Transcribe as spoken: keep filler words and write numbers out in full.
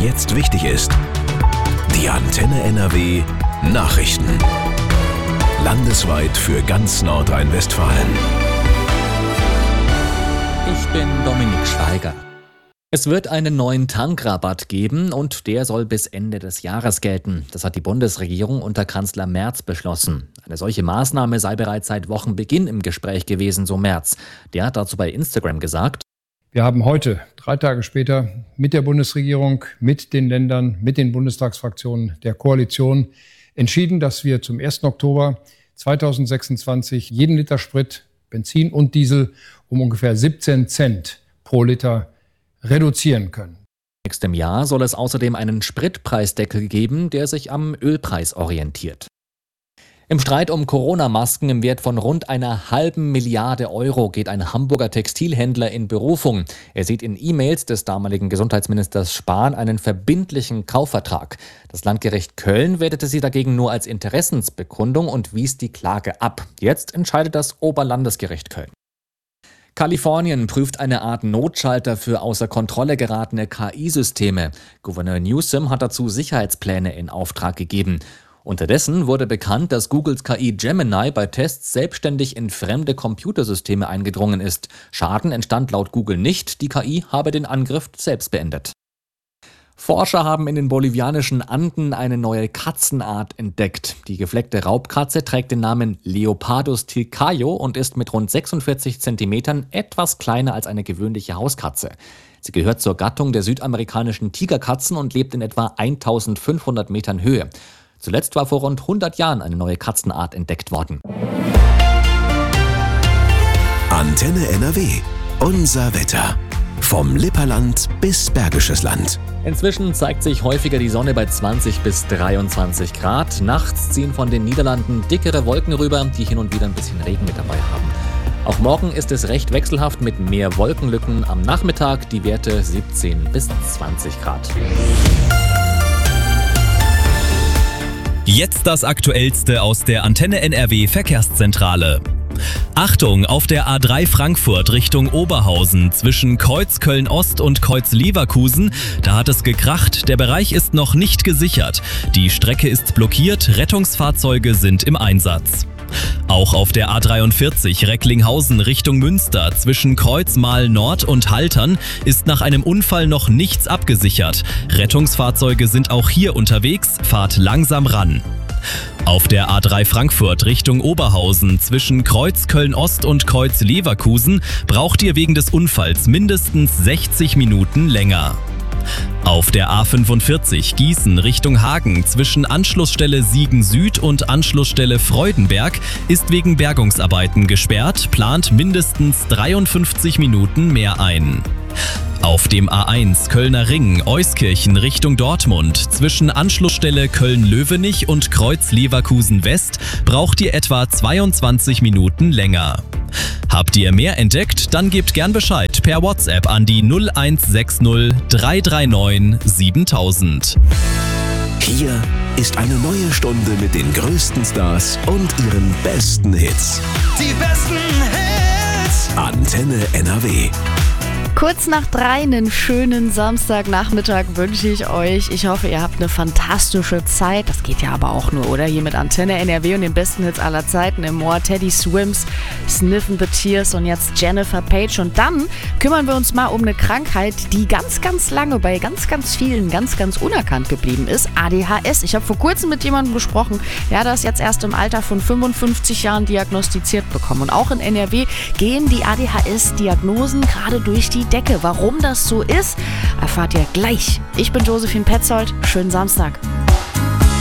jetzt wichtig ist. Die Antenne N R W Nachrichten. Landesweit für ganz Nordrhein-Westfalen. Ich bin Dominik Schweiger. Es wird einen neuen Tankrabatt geben und der soll bis Ende des Jahres gelten. Das hat die Bundesregierung unter Kanzler Merz beschlossen. Eine solche Maßnahme sei bereits seit Wochenbeginn im Gespräch gewesen, so Merz. Der hat dazu bei Instagram gesagt: Wir haben heute, drei Tage später, mit der Bundesregierung, mit den Ländern, mit den Bundestagsfraktionen der Koalition entschieden, dass wir zum ersten Oktober zweitausendsechsundzwanzig jeden Liter Sprit, Benzin und Diesel um ungefähr siebzehn Cent pro Liter reduzieren können. Nächstem Jahr soll es außerdem einen Spritpreisdeckel geben, der sich am Ölpreis orientiert. Im Streit um Corona-Masken im Wert von rund einer halben Milliarde Euro geht ein Hamburger Textilhändler in Berufung. Er sieht in E-Mails des damaligen Gesundheitsministers Spahn einen verbindlichen Kaufvertrag. Das Landgericht Köln wertete sie dagegen nur als Interessensbekundung und wies die Klage ab. Jetzt entscheidet das Oberlandesgericht Köln. Kalifornien prüft eine Art Notschalter für außer Kontrolle geratene K I-Systeme. Gouverneur Newsom hat dazu Sicherheitspläne in Auftrag gegeben. Unterdessen wurde bekannt, dass Googles K I Gemini bei Tests selbstständig in fremde Computersysteme eingedrungen ist. Schaden entstand laut Google nicht, die K I habe den Angriff selbst beendet. Forscher haben in den bolivianischen Anden eine neue Katzenart entdeckt. Die gefleckte Raubkatze trägt den Namen Leopardus tilcayo und ist mit rund sechsundvierzig Zentimetern etwas kleiner als eine gewöhnliche Hauskatze. Sie gehört zur Gattung der südamerikanischen Tigerkatzen und lebt in etwa eintausendfünfhundert Metern Höhe. Zuletzt war vor rund hundert Jahren eine neue Katzenart entdeckt worden. Antenne N R W. Unser Wetter. Vom Lipperland bis Bergisches Land. Inzwischen zeigt sich häufiger die Sonne bei zwanzig bis dreiundzwanzig Grad. Nachts ziehen von den Niederlanden dickere Wolken rüber, die hin und wieder ein bisschen Regen mit dabei haben. Auch morgen ist es recht wechselhaft mit mehr Wolkenlücken. Am Nachmittag die Werte siebzehn bis zwanzig Grad. Jetzt das Aktuellste aus der Antenne N R W Verkehrszentrale. Achtung, auf der A drei Frankfurt Richtung Oberhausen zwischen Kreuz Köln-Ost und Kreuz Leverkusen, da hat es gekracht, der Bereich ist noch nicht gesichert. Die Strecke ist blockiert, Rettungsfahrzeuge sind im Einsatz. Auch auf der A dreiundvierzig Recklinghausen Richtung Münster zwischen Kreuzmahl Nord und Haltern ist nach einem Unfall noch nichts abgesichert. Rettungsfahrzeuge sind auch hier unterwegs, fahrt langsam ran. Auf der A drei Frankfurt Richtung Oberhausen zwischen Kreuz Köln-Ost und Kreuz Leverkusen braucht ihr wegen des Unfalls mindestens sechzig Minuten länger. Auf der A fünfundvierzig Gießen Richtung Hagen zwischen Anschlussstelle Siegen Süd und Anschlussstelle Freudenberg ist wegen Bergungsarbeiten gesperrt, plant mindestens dreiundfünfzig Minuten mehr ein. Auf dem A eins Kölner Ring Euskirchen Richtung Dortmund zwischen Anschlussstelle Köln-Löwenich und Kreuz Leverkusen West braucht ihr etwa zweiundzwanzig Minuten länger. Habt ihr mehr entdeckt? Dann gebt gern Bescheid per WhatsApp an die null eins sechs null drei drei neun siebentausend. Hier ist eine neue Stunde mit den größten Stars und ihren besten Hits. Die besten Hits. Antenne N R W. Kurz nach drei, einen schönen Samstagnachmittag wünsche ich euch. Ich hoffe, ihr habt eine fantastische Zeit. Das geht ja aber auch nur, oder? Hier mit Antenne N R W und den besten Hits aller Zeiten im Ohr. Teddy Swims, Sniffin' the Tears und jetzt Jennifer Page. Und dann kümmern wir uns mal um eine Krankheit, die ganz, ganz lange bei ganz, ganz vielen ganz, ganz unerkannt geblieben ist. A D H S. Ich habe vor kurzem mit jemandem gesprochen, der das jetzt erst im Alter von fünfundfünfzig Jahren diagnostiziert bekommen. Und auch in N R W gehen die A D H S-Diagnosen gerade durch die Decke. Warum das so ist, erfahrt ihr gleich. Ich bin Josephine Petzold. Schönen Samstag.